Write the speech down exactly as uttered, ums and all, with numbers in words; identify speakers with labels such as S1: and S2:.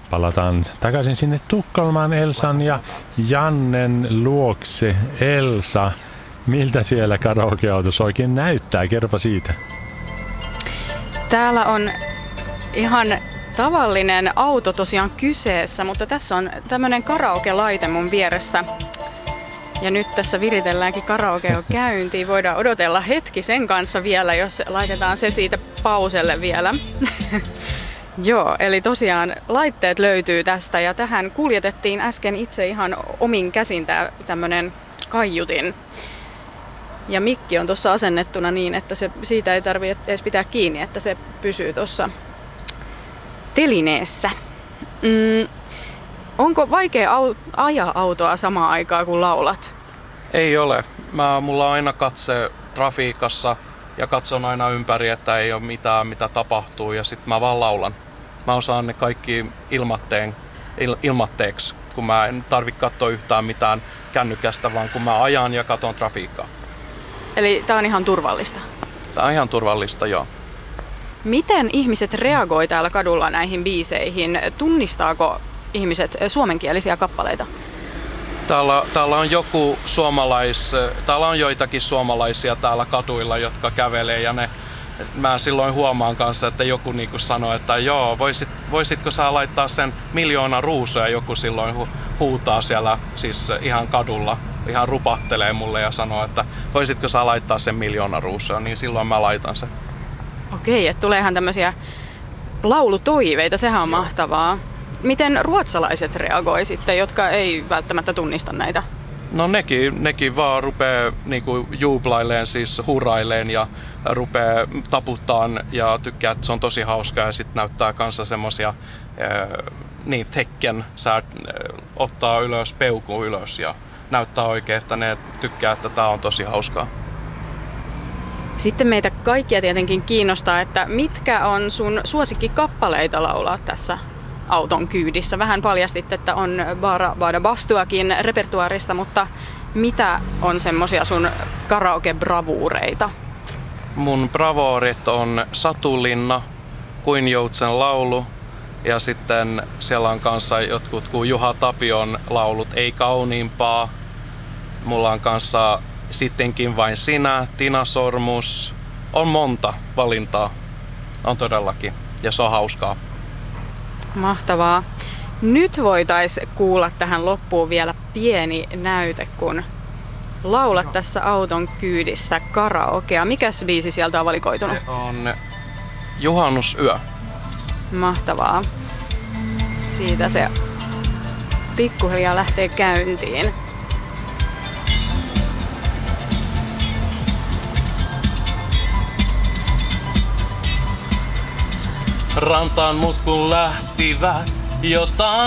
S1: Palataan takaisin sinne Tukholmaan Elsan ja Jannen luokse. Elsa, miltä siellä karaokeautossa oikein näyttää? Kerropa siitä.
S2: Täällä on ihan tavallinen auto tosiaan kyseessä, mutta tässä on tämmöinen karaoke-laite mun vieressä. Ja nyt tässä viritelläänkin karaoke jo käyntiin. Voidaan odotella hetki sen kanssa vielä, jos laitetaan se siitä pauselle vielä. Joo, eli tosiaan laitteet löytyy tästä ja tähän kuljetettiin äsken itse ihan omin käsin tää tämmönen kaiutin. Ja mikki on tuossa asennettuna niin, että se, siitä ei tarvitse edes pitää kiinni, että se pysyy tuossa telineessä. Mm, onko vaikea au- ajaa autoa samaan aikaan kun laulat?
S3: Ei ole. Mä, mulla on aina katse trafiikassa ja katson aina ympäri, että ei ole mitään, mitä tapahtuu ja sitten mä vaan laulan. Mä osaan ne kaikki ilmatteen, il, ilmatteeksi, kun mä en tarvitse katsoa yhtään mitään kännykästä, vaan kun mä ajan ja katon trafiikkaa.
S2: Eli tää on ihan turvallista?
S3: Tää on ihan turvallista, joo.
S2: Miten ihmiset reagoi täällä kadulla näihin biiseihin? Tunnistaako ihmiset suomenkielisiä kappaleita?
S3: Täällä, täällä on joku suomalais, täällä on joitakin suomalaisia täällä kaduilla, jotka kävelee ja ne, mä silloin huomaan kanssa, että joku niinku sanoo, että joo, voisit, voisitko sä laittaa sen miljoona ruusuja, joku silloin hu, huutaa siellä siis ihan kadulla, ihan rupattelee mulle ja sanoo, että voisitko sä laittaa sen miljoona ruusuja, niin silloin mä laitan sen.
S2: Okei, että tulee ihan tämmöisiä laulutoiveita, sehän on mahtavaa. Miten ruotsalaiset reagoi sitten, jotka ei välttämättä tunnista näitä?
S3: No nekin, nekin vaan rupeaa niinku jublaileen, siis huraileen ja rupeaa taputtaan ja tykkää, että se on tosi hauskaa ja sitten näyttää kanssa semmosia niin tekken, sä ottaa ylös peukun ylös ja näyttää oikein, että ne tykkää, että tää on tosi hauskaa.
S2: Sitten meitä kaikkia tietenkin kiinnostaa, että mitkä on sun suosikkikappaleita laulaa tässä auton kyydissä. Vähän paljastit, että on Bara Bada Bastuakin repertuaarista, mutta mitä on semmosia sun karaoke-bravuureita?
S3: Mun bravoorit on Satulinna, Kuin joutsen laulu ja sitten siellä on kanssa jotkut kuin Juha Tapion laulut Ei kauniimpaa. Mulla on kanssa Sittenkin vain sinä, Tina Sormus. On monta valintaa. On todellakin ja se on hauskaa.
S2: Mahtavaa. Nyt voitaisiin kuulla tähän loppuun vielä pieni näyte, kun laulat tässä auton kyydissä karaokea. Mikäs biisi sieltä on valikoitunut?
S3: Se on Juhannusyö.
S2: Mahtavaa. Siitä se pikkuhiljaa lähtee käyntiin.
S3: Rantaan mut kun lähtivät jotain.